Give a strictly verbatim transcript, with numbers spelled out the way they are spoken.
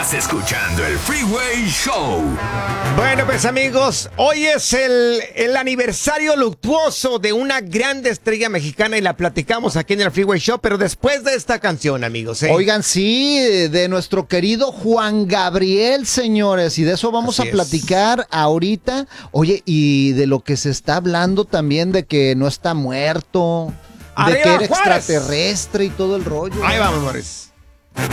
Estás escuchando el Freeway Show. Bueno, pues amigos, hoy es el, el aniversario luctuoso de una grande estrella mexicana y la platicamos aquí en el Freeway Show, pero después de esta canción, amigos. ¿eh? Oigan, sí, de nuestro querido Juan Gabriel, señores, y de eso vamos Así a platicar es. ahorita. Oye, y de lo que se está hablando también de que no está muerto, de ¡Arriba, que era Juárez! extraterrestre y todo el rollo. Ahí vamos, Morris.